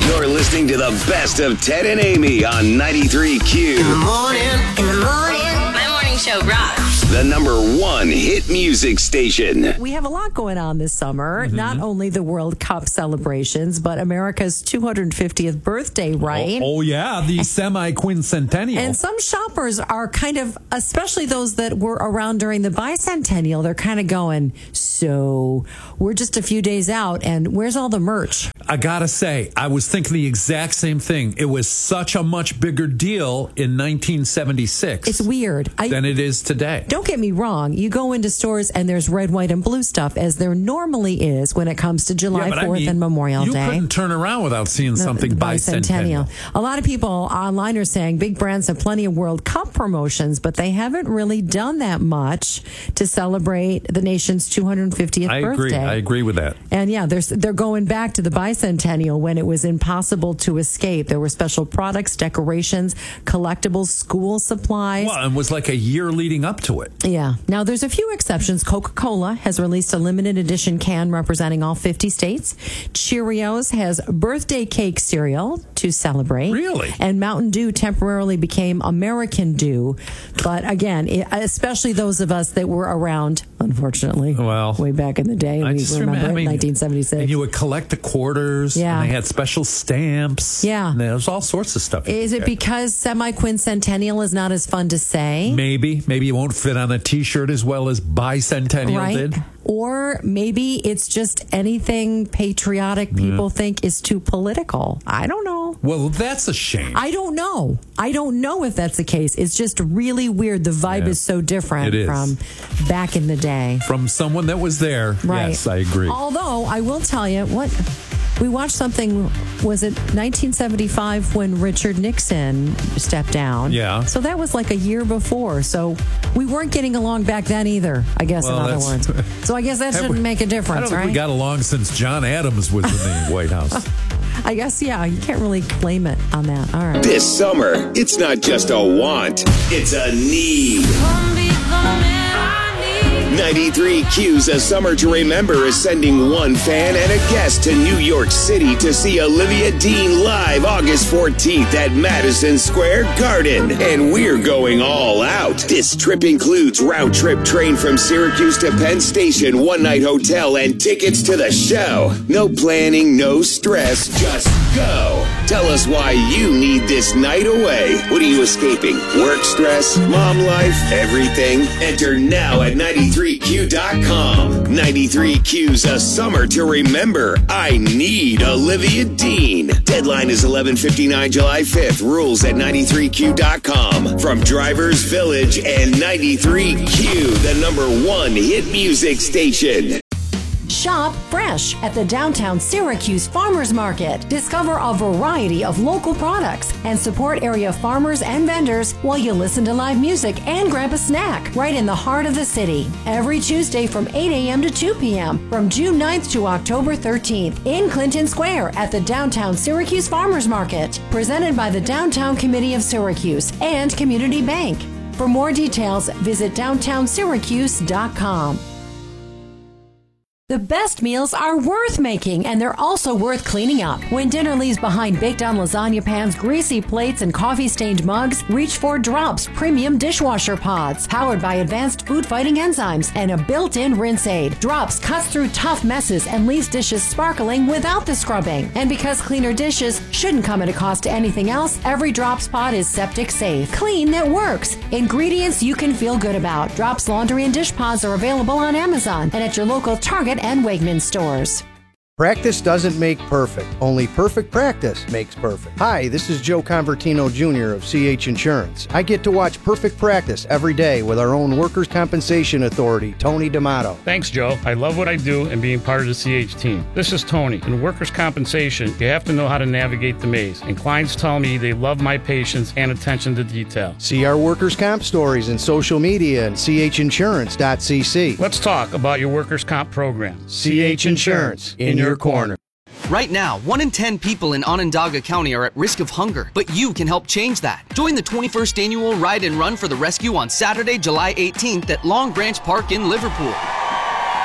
You're listening to the best of Ted and Amy on 93Q. In the morning. My morning show rocks. The number one hit music station. We have a lot going on this summer. Not only the World Cup celebrations, but America's 250th birthday, right? Oh yeah, the semi-quincentennial. And some shoppers are kind of, especially those that were around during the bicentennial, they're kind of going, so we're just a few days out, and where's all the merch? I gotta say, I was thinking the exact same thing. It was such a much bigger deal in 1976. It's weird. Than it is today. Don't get me wrong. You go into stores and there's red, white, and blue stuff, as there normally is when it comes to July 4th and Memorial Day. You couldn't turn around without seeing something bicentennial. A lot of people online are saying big brands have plenty of World Cup promotions, but they haven't really done that much to celebrate the nation's 250th birthday. I agree with that. And yeah, they're going back to the bicentennial when it was impossible to escape. There were special products, decorations, collectibles, school supplies. Well, it was like a year leading up to it. Yeah. Now, there's a few exceptions. Coca-Cola has released a limited edition can representing all 50 states. Cheerios has birthday cake cereal to celebrate. Really? And Mountain Dew temporarily became American Dew. But again, especially those of us that were around, unfortunately, way back in the day. I We just remember remember 1976. And you would collect the quarters. Yeah. And they had special stamps. Yeah. And there was all sorts of stuff. Is it because semi-quincentennial is not as fun to say? Maybe it won't fit on a T-shirt as well as bicentennial did. Or maybe it's just anything patriotic people think is too political. I don't know. Well, that's a shame. I don't know if that's the case. It's just really weird. The vibe is so different from back in the day. From someone that was there. Right. Yes, I agree. Although, I will tell you, we watched something, was it 1975 when Richard Nixon stepped down? Yeah. So that was like a year before. So we weren't getting along back then either, I guess, in other words. So I guess that shouldn't make a difference, I don't think right? we got along since John Adams was in the White House. I guess, yeah, you can't really claim it on that. All right. This summer, it's not just a want, it's a need. 93Q's A Summer to Remember is sending one fan and a guest to New York City to see Olivia Dean live August 14th at Madison Square Garden. And we're going all out. This trip includes round trip train from Syracuse to Penn Station, one-night hotel, and tickets to the show. No planning, no stress, just go. Tell us why you need this night away. What are you escaping? Work stress? Mom life? Everything? Enter now at 93Q.com. 93Q's A Summer to Remember. I need Olivia Dean. Deadline is 11/59 July 5th. Rules at 93Q.com. From Drivers Village and 93Q, the number one hit music station. Shop fresh at the downtown Syracuse Farmers Market. Discover a variety of local products and support area farmers and vendors while you listen to live music and grab a snack right in the heart of the city. Every Tuesday from 8 a.m. to 2 p.m. from June 9th to October 13th in Clinton Square at the downtown Syracuse Farmers Market. Presented by the Downtown Committee of Syracuse and Community Bank. For more details, visit downtownsyracuse.com. The best meals are worth making, and they're also worth cleaning up. When dinner leaves behind baked-on lasagna pans, greasy plates, and coffee-stained mugs, reach for Drops Premium Dishwasher Pods, powered by advanced food-fighting enzymes and a built-in rinse aid. Drops cuts through tough messes and leaves dishes sparkling without the scrubbing. And because cleaner dishes shouldn't come at a cost to anything else, every Drops pod is septic safe. Clean that works. Ingredients you can feel good about. Drops laundry and dish pods are available on Amazon and at your local Target and Wegmans stores. Practice doesn't make perfect. Only perfect practice makes perfect. Hi, this is Joe Convertino Jr. of CH Insurance. I get to watch perfect practice every day with our own workers' compensation authority, Tony D'Amato. Thanks, Joe. I love what I do and being part of the CH team. This is Tony. In workers' compensation, you have to know how to navigate the maze, and clients tell me they love my patience and attention to detail. See our workers' comp stories in social media and chinsurance.cc. Let's talk about your workers' comp program. CH Insurance, in your corner. Right now, 1 in 10 people in Onondaga County are at risk of hunger, but you can help change that. Join the 21st annual Ride and Run for the Rescue on Saturday, July 18th at Long Branch Park in Liverpool.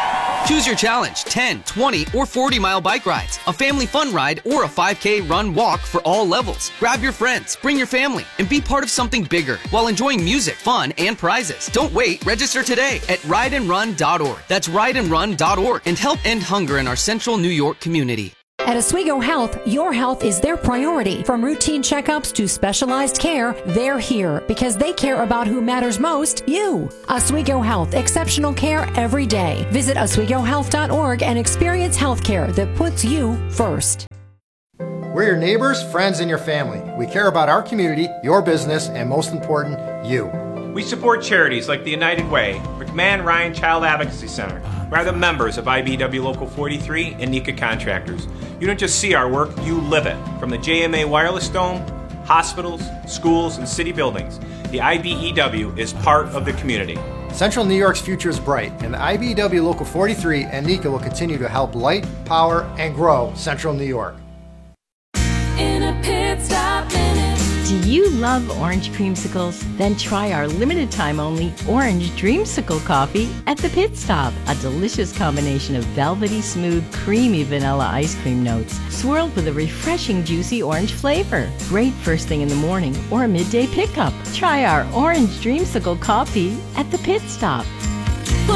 Choose your challenge, 10, 20, or 40-mile bike rides, a family fun ride, or a 5K run walk for all levels. Grab your friends, bring your family, and be part of something bigger while enjoying music, fun, and prizes. Don't wait. Register today at rideandrun.org. That's rideandrun.org, and help end hunger in our central New York community. At Oswego Health, your health is their priority. From routine checkups to specialized care, they're here because they care about who matters most, you. Oswego Health, exceptional care every day. Visit oswegohealth.org and experience health care that puts you first. We're your neighbors, friends, and your family. We care about our community, your business, and most important, you. We support charities like the United Way, McMahon Ryan Child Advocacy Center. We're the members of IBEW Local 43 and NECA Contractors. You don't just see our work, you live it. From the JMA Wireless Dome, hospitals, schools, and city buildings, the IBEW is part of the community. Central New York's future is bright, and the IBEW Local 43 and NECA will continue to help light, power, and grow Central New York. In a pit stop minute. Do you love orange creamsicles? Then try our limited time only Orange Dreamsicle coffee at the Pit Stop. A delicious combination of velvety smooth, creamy vanilla ice cream notes, swirled with a refreshing juicy orange flavor. Great first thing in the morning or a midday pickup. Try our Orange Dreamsicle coffee at the Pit Stop.